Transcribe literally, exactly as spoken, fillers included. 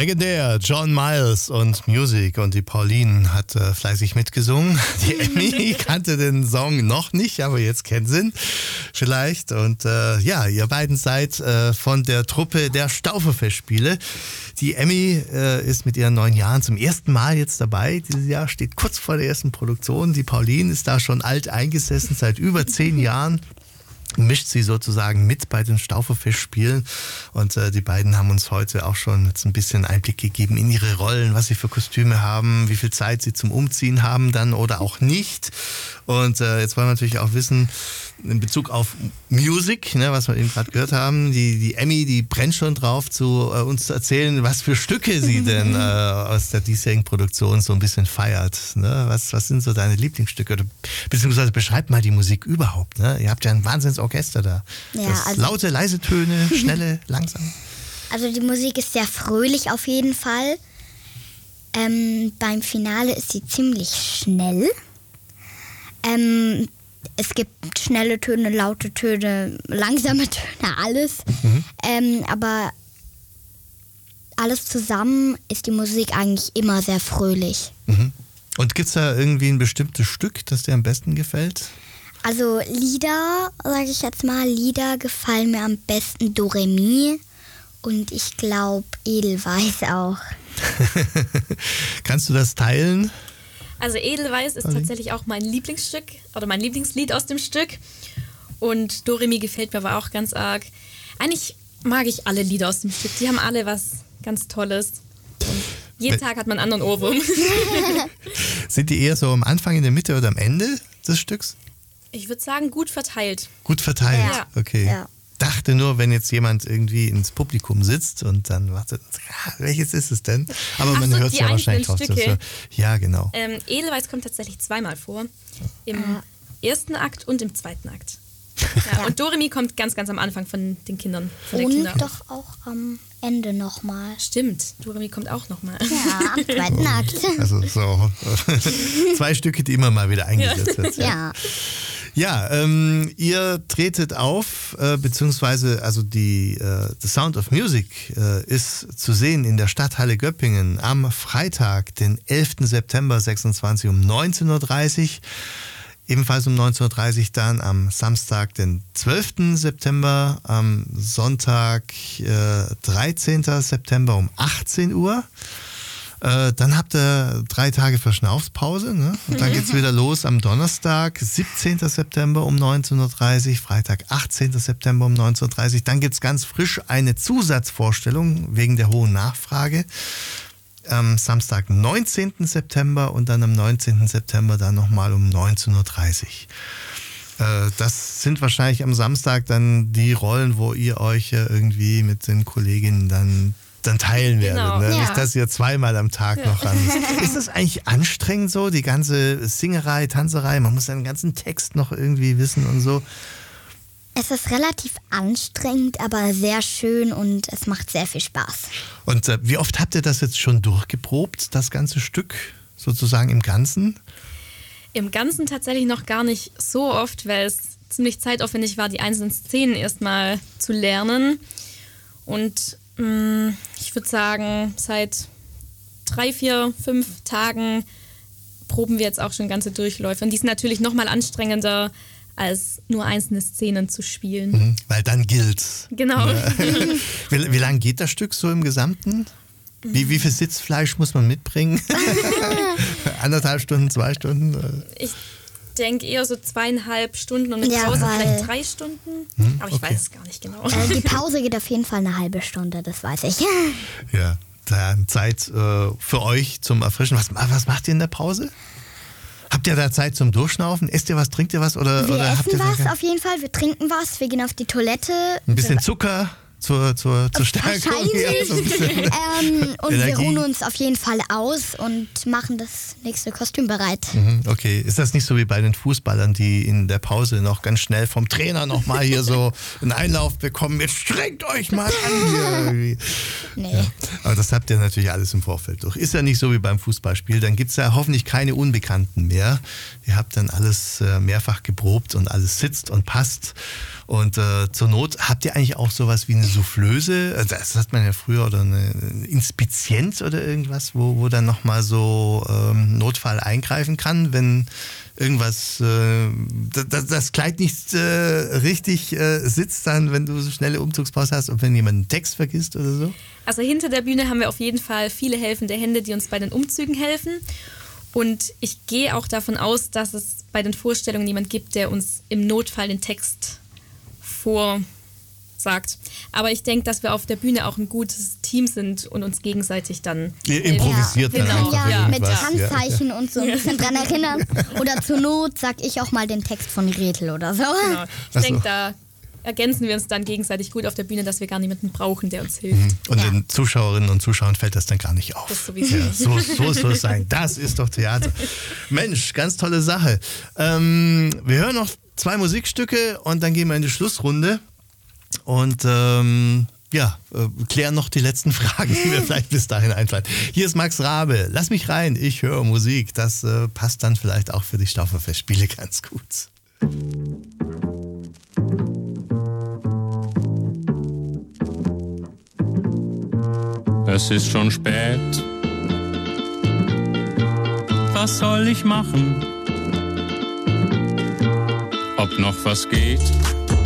Legendär, John Miles und Music, und die Pauline hat äh, fleißig mitgesungen. Die Emmy kannte den Song noch nicht, aber jetzt kennt sie ihn vielleicht. Und äh, ja, ihr beiden seid äh, von der Truppe der Stauferfestspiele. Die Emmy äh, ist mit ihren neun Jahren zum ersten Mal jetzt dabei. Dieses Jahr steht kurz vor der ersten Produktion. Die Pauline ist da schon alt eingesessen, seit über zehn Jahren. Mischt sie sozusagen mit bei den Stauferfestspielen, und äh, die beiden haben uns heute auch schon jetzt ein bisschen Einblick gegeben in ihre Rollen, was sie für Kostüme haben, wie viel Zeit sie zum Umziehen haben dann oder auch nicht. Und äh, jetzt wollen wir natürlich auch wissen, in Bezug auf Music, ne, was wir eben gerade gehört haben, die, die Emmy, die brennt schon drauf, zu äh, uns zu erzählen, was für Stücke sie denn äh, aus der diesjährigen Produktion so ein bisschen feiert. Ne? Was, was sind so deine Lieblingsstücke? Oder, beziehungsweise beschreib mal die Musik überhaupt. Ne? Ihr habt ja ein Wahnsinnsorchester da. Ja, das also, laute, leise Töne, schnelle, langsam. Also die Musik ist sehr fröhlich auf jeden Fall. Ähm, beim Finale ist sie ziemlich schnell. Ähm, es gibt schnelle Töne, laute Töne, langsame Töne, alles. Mhm. Ähm, aber alles zusammen ist die Musik eigentlich immer sehr fröhlich. Mhm. Und gibt es da irgendwie ein bestimmtes Stück, das dir am besten gefällt? Also Lieder, sage ich jetzt mal, Lieder gefallen mir am besten Do Re Mi und ich glaube Edelweiß auch. Kannst du das teilen? Also Edelweiß ist tatsächlich auch mein Lieblingsstück oder mein Lieblingslied aus dem Stück. Und Do Re Mi gefällt mir aber auch ganz arg. Eigentlich mag ich alle Lieder aus dem Stück. Die haben alle was ganz Tolles. Und jeden Tag hat man einen anderen Ohrwurm. Sind die eher so am Anfang, in der Mitte oder am Ende des Stücks? Ich würde sagen, gut verteilt. Gut verteilt, ja. Okay. Ja. Dachte nur, wenn jetzt jemand irgendwie ins Publikum sitzt und dann wartet, ja, welches ist es denn? Aber Ach man so, hört es ja wahrscheinlich trotzdem. Stücke. Ja, genau. Ähm, Edelweiß kommt tatsächlich zweimal vor. Im ah. ersten Akt und im zweiten Akt. Ja, und Do Re Mi kommt ganz, ganz am Anfang von den Kindern. Von und den Kindern. doch auch am Ende nochmal. Stimmt, Do Re Mi kommt auch nochmal. Ja, am zweiten Akt. Also so zwei Stücke, die immer mal wieder eingesetzt werden. Ja. ja. Ja, ähm, ihr tretet auf, äh, beziehungsweise also die äh, The Sound of Music äh, ist zu sehen in der Stadthalle Göppingen am Freitag, den elften September sechsundzwanzig um neunzehn Uhr dreißig. Ebenfalls um neunzehn Uhr dreißig dann am Samstag, den zwölften September, am Sonntag, äh, dreizehnten September um achtzehn Uhr. Äh, dann habt ihr drei Tage Verschnaufspause, ne? Und dann geht's wieder los am Donnerstag, siebzehnten September um neunzehn Uhr dreißig, Freitag, achtzehnten September um neunzehn Uhr dreißig. Dann gibt's ganz frisch eine Zusatzvorstellung wegen der hohen Nachfrage. Am Samstag, neunzehnten September und dann am neunzehnten September dann nochmal um neunzehn Uhr dreißig. Äh, das sind wahrscheinlich am Samstag dann die Rollen, wo ihr euch irgendwie mit den Kolleginnen dann dann teilen werdet. Genau. Ne? Ja. Nicht, dass ihr zweimal am Tag ja. noch ran ist. Ist das eigentlich anstrengend so, die ganze Singerei, Tanzerei? Man muss den ganzen Text noch irgendwie wissen und so. Es ist relativ anstrengend, aber sehr schön und es macht sehr viel Spaß. Und äh, wie oft habt ihr das jetzt schon durchgeprobt, das ganze Stück sozusagen im Ganzen? Im Ganzen tatsächlich noch gar nicht so oft, weil es ziemlich zeitaufwendig war, die einzelnen Szenen erstmal zu lernen. Und mh, ich würde sagen, seit drei, vier, fünf Tagen proben wir jetzt auch schon ganze Durchläufe. Und die sind natürlich nochmal anstrengender, als nur einzelne Szenen zu spielen. Mhm, weil dann gilt's. Genau. Ja. wie, wie lange geht das Stück so im Gesamten? Wie, wie viel Sitzfleisch muss man mitbringen? Anderthalb Stunden, zwei Stunden? Ich denke eher so zweieinhalb Stunden und mit Ja, Pause weil- vielleicht drei Stunden. Hm, Aber ich okay. weiß es gar nicht genau. Äh, die Pause geht auf jeden Fall eine halbe Stunde, das weiß ich. Ja, da Zeit äh, für euch zum Erfrischen. Was, was macht ihr in der Pause? Habt ihr da Zeit zum Durchschnaufen? Esst ihr was, trinkt ihr was? Oder, Wir oder habt essen ihr was da auf jeden Fall, wir trinken was, wir gehen auf die Toilette. ein bisschen Zucker zur, zur, zur Stärkung? Wahrscheinlich. Ja, so ein bisschen ähm, und Energie. wir ruhen uns auf jeden Fall aus und machen das nächste Kostüm bereit. Mhm, okay, ist das nicht so wie bei den Fußballern, die in der Pause noch ganz schnell vom Trainer nochmal hier so einen Einlauf bekommen? Jetzt strengt euch mal an hier. Nee. Ja, Aber das habt ihr natürlich alles im Vorfeld durch. Ist ja nicht so wie beim Fußballspiel. Dann gibt es ja hoffentlich keine Unbekannten mehr. Ihr habt dann alles äh, mehrfach geprobt und alles sitzt und passt. Und äh, zur Not habt ihr eigentlich auch sowas wie eine Soufflöse? Das hat man ja früher, oder eine Inspizienz oder irgendwas, wo, wo dann nochmal so ähm, Notfall eingreifen kann, wenn irgendwas, äh, das, das Kleid nicht äh, richtig äh, sitzt dann, wenn du so schnelle Umzugspause hast und wenn jemand einen Text vergisst oder so? Also hinter der Bühne haben wir auf jeden Fall viele helfende Hände, die uns bei den Umzügen helfen. Und ich gehe auch davon aus, dass es bei den Vorstellungen jemand gibt, der uns im Notfall den Text vorsagt. Aber ich denke, dass wir auf der Bühne auch ein gutes Team sind und uns gegenseitig dann Ihr improvisiert ja, dann genau. einfach Ja, mit irgendwas. Handzeichen Ja, ja. und so ein bisschen dran erinnern. Oder zur Not sag ich auch mal den Text von Gretel oder so. Genau. Ich Ach so. denke, da ergänzen wir uns dann gegenseitig gut auf der Bühne, dass wir gar niemanden brauchen, der uns hilft. Und Ja. den Zuschauerinnen und Zuschauern fällt das dann gar nicht auf. Das sowieso Ja, nicht. so, so soll es sein. Das ist doch Theater. Mensch, ganz tolle Sache. Ähm, wir hören noch zwei Musikstücke und dann gehen wir in die Schlussrunde. Und ähm, ja, äh, klären noch die letzten Fragen, die mir vielleicht bis dahin einfallen. Hier ist Max Rabe. Lass mich rein, ich höre Musik. Das äh, passt dann vielleicht auch für die Stauferfestspiele ganz gut. Es ist schon spät. Was soll ich machen? Ob noch was geht?